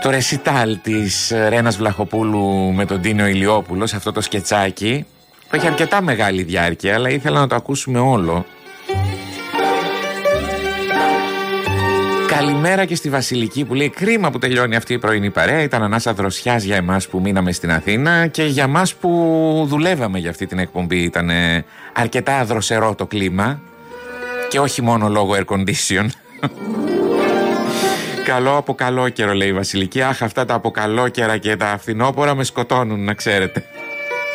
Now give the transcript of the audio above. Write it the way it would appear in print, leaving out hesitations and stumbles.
το ρεσιτάλ της Ρένας Βλαχοπούλου με τον Τίνιο Ηλιόπουλο, σε αυτό το σκετσάκι που έχει αρκετά μεγάλη διάρκεια, αλλά ήθελα να το ακούσουμε όλο. Καλημέρα και στη Βασιλική που λέει: κρίμα που τελειώνει αυτή η πρωινή παρέα. Ήταν ανάσα δροσιάς για εμάς που μείναμε στην Αθήνα και για μας που δουλεύαμε για αυτή την εκπομπή. Ήταν αρκετά δροσερό το κλίμα και όχι μόνο λόγω air condition. Καλό από καλό καιρό, λέει η Βασιλική. Αχ, αυτά τα από καλό καιρα και τα φθινόπορα με σκοτώνουν, να ξέρετε.